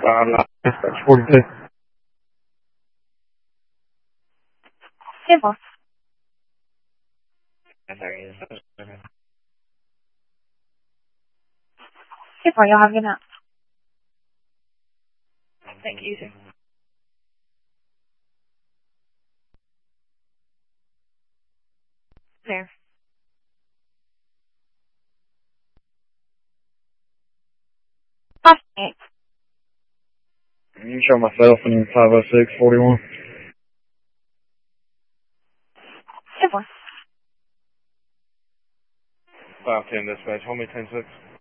Dispatch 42. Simple. Simple, you'll have a good night. Thank you, sir. There. Okay. You can show myself in 50641. Simple. 510 dispatch, hold me 10-6.